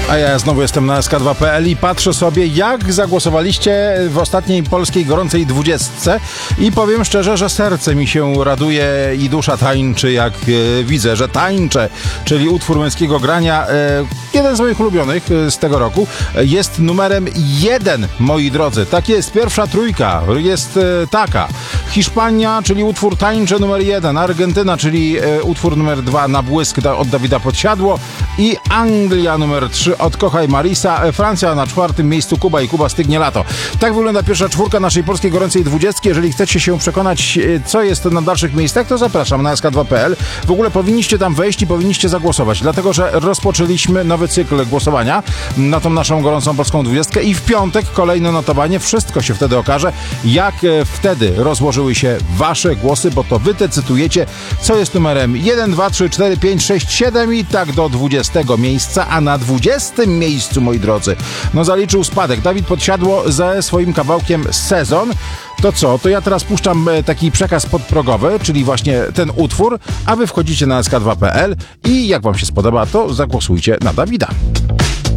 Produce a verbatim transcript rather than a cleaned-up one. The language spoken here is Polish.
A ja znowu jestem na S K dwa kropka P L i patrzę sobie, jak zagłosowaliście w ostatniej polskiej gorącej dwudziestce i powiem szczerze, że serce mi się raduje i dusza tańczy, jak e, widzę, że tańczę, czyli utwór męskiego grania, e, jeden z moich ulubionych e, z tego roku, e, jest numerem jeden, moi drodzy. Tak jest, pierwsza trójka jest e, taka. Hiszpania, czyli utwór Tańczę numer jeden, Argentyna, czyli e, utwór numer dwa Na błysk da, od Dawida Podsiadło i Anglia numer trzy od Kochaj Marisa, e, Francja na czwartym miejscu Kuba i Kuba Stygnie Lato. Tak wygląda pierwsza czwórka naszej polskiej gorącej dwudziestki. Jeżeli chcecie się przekonać, e, co jest na dalszych miejscach, to zapraszam na S K dwa kropka P L. W ogóle powinniście tam wejść i powinniście zagłosować, dlatego że rozpoczęliśmy nowy cykl głosowania na tą naszą gorącą polską dwudziestkę i w piątek kolejne notowanie. Wszystko się wtedy okaże, jak e, wtedy rozłożyły się wasze głosy, bo to wy decydujecie, co jest numerem jeden, dwa, trzy, cztery, pięć, sześć, siedem i tak do dwudziestego miejsca, a na dwudziestym miejscu, moi drodzy, no zaliczył spadek Dawid Podsiadło ze swoim kawałkiem Sezon. To co? To ja teraz puszczam taki przekaz podprogowy, czyli właśnie ten utwór, a wy wchodzicie na S K dwa kropka P L i jak wam się spodoba, to zagłosujcie na Dawida.